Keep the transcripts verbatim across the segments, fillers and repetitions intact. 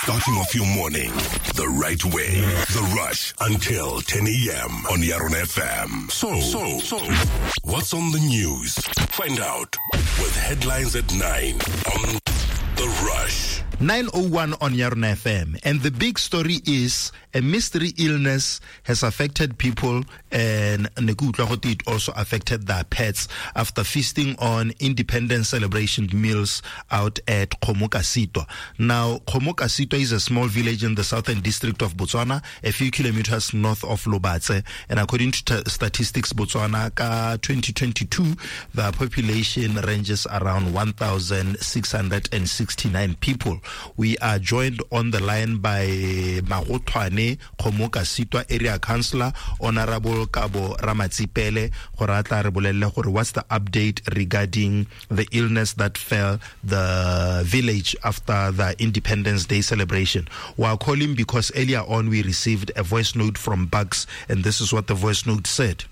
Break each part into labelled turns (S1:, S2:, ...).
S1: Starting off your morning the right way. The Rush until ten a.m. on Yaron F M. So, so, so, what's on the news? Find out with headlines at nine on The Rush.
S2: nine oh one on Yaron F M. And the big story is a mystery illness has affected people, and it also affected their pets after feasting on independence celebration meals out at Khomokasitwa. Now, Khomokasitwa is a small village in the southern district of Botswana, a few kilometers north of Lobatse. And according to t- statistics, Botswana, ka twenty twenty-two, the population ranges around one thousand six hundred sixty-nine people. We are joined on the line by Magotwane Khomokasitwa Area Councillor, Honorable Kabo Ramatsipele. What's the update regarding the illness that fell the village after the Independence Day celebration? We are calling because earlier on we received a voice note from Bugs, and this is what the voice note said.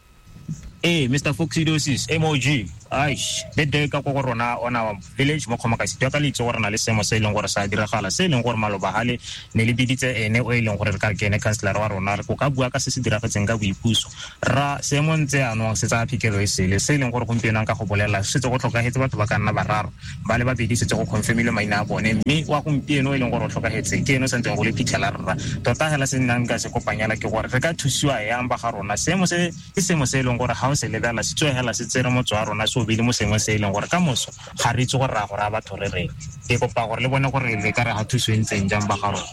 S3: Hey, Mister Foxidosis, M O G. Aish, the day ka korona on our village mo Khomokasitwa ka litso rena le semo se leng gore sa diragala se leng gore malobahale ne le biditse ene o ileng gore re ka kene councillor wa rona re go ka bua ka se se diragatseng ka boipuso ra semo ntse ano se tsa phikelo e sele se leng gore gompieno ka go bolela se tse go tlhokagetse batho ba ka nna bararo ba le ba bedi se tse go confirmile maina a bone mme wa gompieno o ileng gore o tlhokagetse ke eno se ntse go le phikela rra tota hela se nna nka se kopanyela ke gore re ka thusiwa ya mba ga rona semo se ke semo se leng gore ha o se lebala se tswe hela se tsere mo tswa rona so bile mo sengwe se ileng gore ka moso ga re itse gore ra go ra batho re re ke kopa gore le bone gore le ka re ha thuso ntseng jang ba ga rona.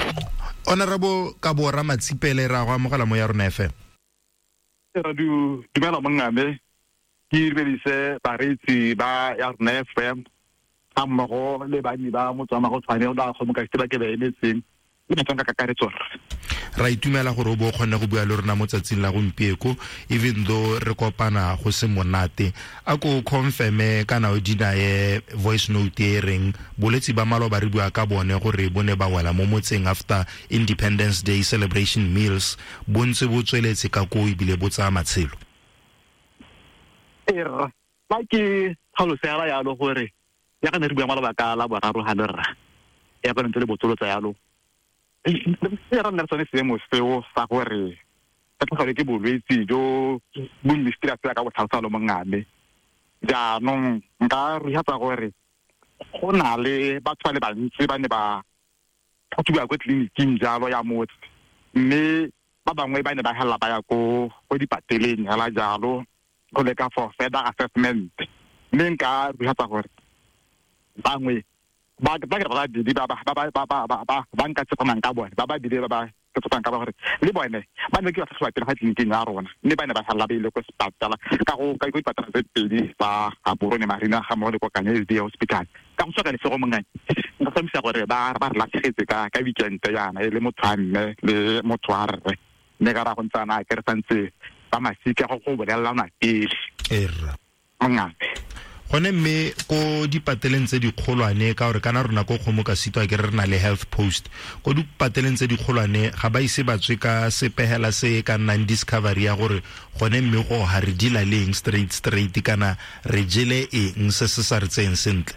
S2: Honorable Kabo Ramatsipele ra go amogela mo Yaron F M.
S4: Ra du dumela mongame ke rebedise baretsi ba Yaron F M a mmogo le bani ba motsama go tshwane o da Khomokasitwa ke ba emetseng le batlang ka kakaretso.
S2: Ra itumela gore o bo khona go bua le rena mo tsatsing la gompieko, even though re kopana go se monate. A ko confirme kana o dinae voice note e reng boletsi ba malo ba re bua ka bone gore bone ba wela mo motseng after Independence Day celebration meals bontse bo tsweletse ka ko ibile bo tsa matshelo.
S4: Era ba ke tlhalosela ya lo gore ya kana re bua malo ba ka la boraro ha le rra ya kana ntse le botsolo tsa yalo era nna tsone se mo seo sa gore ka tlhole ke bolwetsi jo bo mystery a ka go tlhalosa lo mongame ja no nka re hatsa gore go na le batho ba le bantsi ba ne ba thuba go tleliniking jalo ya motse mme ba bangwe ba ne ba hela ba ya go go dipateleng hala jalo go leka for further assessment mme nka re hatsa gore bangwe ba ba ba di ba ba ba ba ba ba ba nka tsepamang ka bone ba ba di ba ba tsepamang ka ba gore le bone ba ne ke ba tswa teng ga tleliniking ya rona mme ba ne ba sala ba ile go hospital ka go ka go ipatala tse pedi ba a borone marina ga mo le go kanya di hospital ka go soka le se go mongane nka tsamisa gore ba ba re latlhegetse ka ka weekend yana le motswanne le motswarre ne ga ra go ntsana ke re santse ba masika go go bolela na pele
S2: era
S4: ngaka
S2: gone mme ko dipateleng tse di kgolwane ka gore kana rona go Khomokasitwa ke re rena le health post go dipateleng tse di kgolwane ga ba ise ba tswe ka sepehela se ka nang discovery ya gore gone mme go ha re dila leng straight straight kana re jele eng se se sa re tseng sentle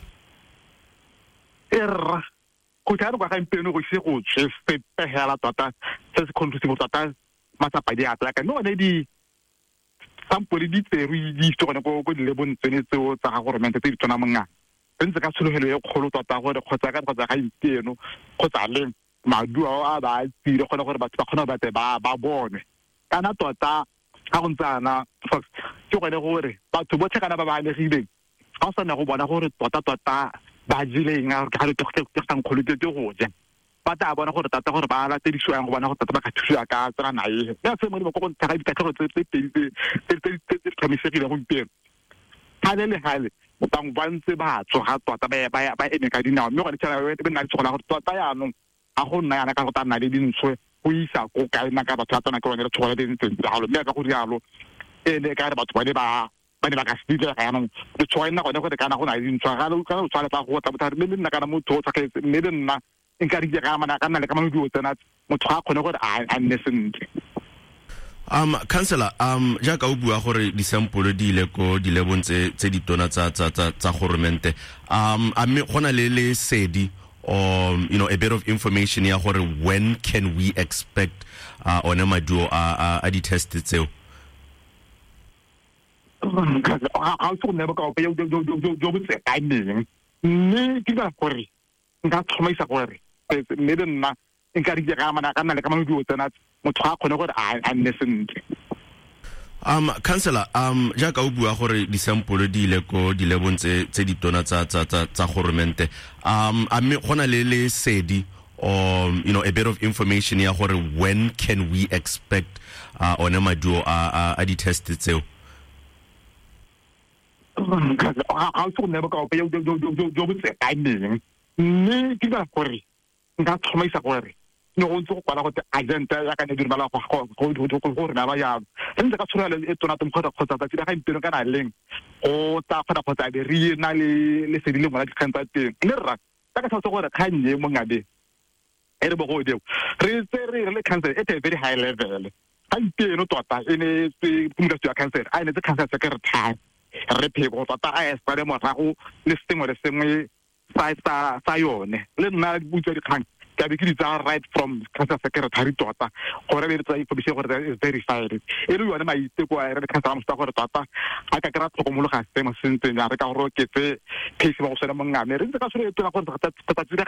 S4: era go tla go ga impeno go se go se sepehela tota se se conclusive tota matsapa di atla ka no ne di sampole di tsere di tsone go go le bontsene tseo tsa ga gore mente tse di tsona monga ntse ka tshologelo e kgolo tota gore kgotsa ka kgotsa ga inteno kgotsa le maduo a ba tsire gone gore batho ba khona ba ba ba bone kana tota ga go ntsana ke gone gore batho botlhe kana ba ba legileng ga o sa na go bona gore tota tota ba jileng ga re tloga ke tsang kholo ke go ja ba ta bona gore tata gore ba la tse di swang go bona gore tata ba ka thusiwa ka tsana nae ya se mo le go ntse ga di katlego tse tse tse tse tse tshamisegile go mpeng hale le hale bang bantse ba tsoga tota ba ba ba ene ka dinao mme go tsela we be nna tsogola gore tota ya no a go nna yana ka go tana le dintswe go isa go ka ina ka batho tsana ka one re tsogola le ntse jalo mme ka go rialo ene ka re batho ba le ba ba ne ba ka stile ga yana le tsoina go ne go kana go na dintswa ga lo ka lo tsala tsa go tsa botha mme nna kana motho o tsa ke mme nna nka re ga mana kana le ka mangwe tsena motho ga khone gore a nne sentle.
S5: Um councillor um jaka o bua gore di sample di ile ko di le bontse tse di tona tsa tsa tsa tsa government um a me gona le le sedi or you know a bit of information ya gore when can we expect uh, ona maduo a a di test tseo?
S4: I'll so never go pay you timing. Me give a query. That's my query. Maybe not encourage the Ramana and the common do that. What I listened.
S5: Um, Councillor, um, Jack Aubua gore di sample di le ko di lebon tse tse di tona tsa tsa tsa tsa government. Um, a me gona le le sedi or you know a bit of information ya gore when can we expect uh ona maduo a a di test tseo?
S4: I'll so never go pay you timing. Me give a query. That's my query. No one so what the agent I can do my go to go na ya. And the cultural it to not to put that I can can I link. Oh, ta for the the real na le le se dile mo la kanta teng. Nera. Ta ka tsa go re kgang ye mo ngade. Ere bo go deo. Re se re le cancer at a very high level. I pay no tota ene se pumula ya cancer. I ne the cancer secretary. Re phego tota a sa le mo rago le sengwe le sengwe sa sa sa yone. Le nna butse di kgang. Right from cancer secretary tota gore re tsa information gore is verified e re yone mai tse kwa re cancer mo sta gore tota a ka kra tlhokomolo ga sema sentse ya re ka gore ke tse case ba go sena mongame re ntse ka sore e tla gore ta ta